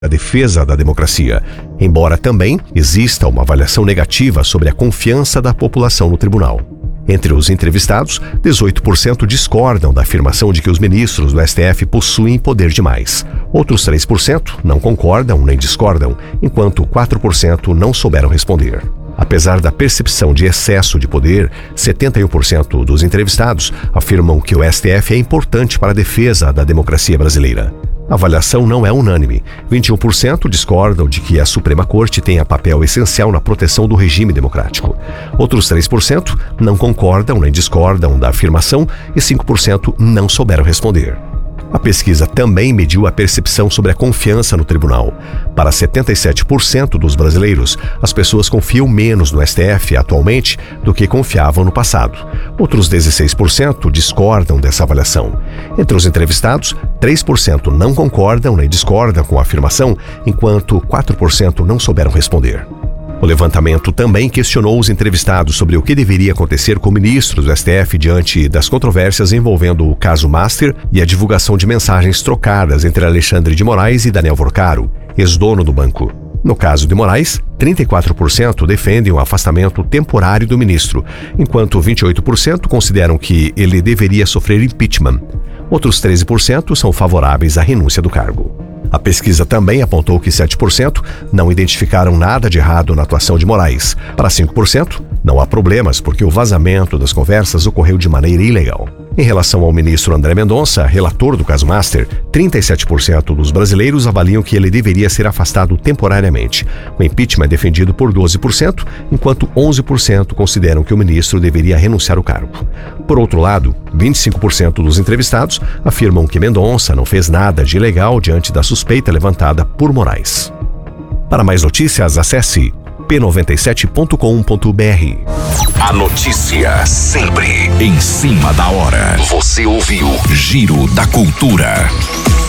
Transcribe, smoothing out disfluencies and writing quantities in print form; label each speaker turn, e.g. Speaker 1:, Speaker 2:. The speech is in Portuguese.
Speaker 1: a defesa da democracia, embora também exista uma avaliação negativa sobre a confiança da população no tribunal. Entre os entrevistados, 18% discordam da afirmação de que os ministros do STF possuem poder demais. Outros 3% não concordam nem discordam, enquanto 4% não souberam responder. Apesar da percepção de excesso de poder, 71% dos entrevistados afirmam que o STF é importante para a defesa da democracia brasileira. A avaliação não é unânime. 21% discordam de que a Suprema Corte tenha papel essencial na proteção do regime democrático. Outros 3% não concordam nem discordam da afirmação e 5% não souberam responder. A pesquisa também mediu a percepção sobre a confiança no tribunal. Para 77% dos brasileiros, as pessoas confiam menos no STF atualmente do que confiavam no passado. Outros 16% discordam dessa avaliação. Entre os entrevistados, 3% não concordam nem discordam com a afirmação, enquanto 4% não souberam responder. O levantamento também questionou os entrevistados sobre o que deveria acontecer com ministros do STF diante das controvérsias envolvendo o caso Master e a divulgação de mensagens trocadas entre Alexandre de Moraes e Daniel Vorcaro, ex-dono do banco. No caso de Moraes, 34% defendem o afastamento temporário do ministro, enquanto 28% consideram que ele deveria sofrer impeachment. Outros 13% são favoráveis à renúncia do cargo. A pesquisa também apontou que 7% não identificaram nada de errado na atuação de Moraes. Para 5%, não há problemas porque o vazamento das conversas ocorreu de maneira ilegal. Em relação ao ministro André Mendonça, relator do caso Master, 37% dos brasileiros avaliam que ele deveria ser afastado temporariamente. O impeachment é defendido por 12%, enquanto 11% consideram que o ministro deveria renunciar ao cargo. Por outro lado, 25% dos entrevistados afirmam que Mendonça não fez nada de ilegal diante da suspeita levantada por Moraes. Para mais notícias, acesse p97.com.br.
Speaker 2: A notícia sempre em cima da hora. Você ouviu Giro da Cultura.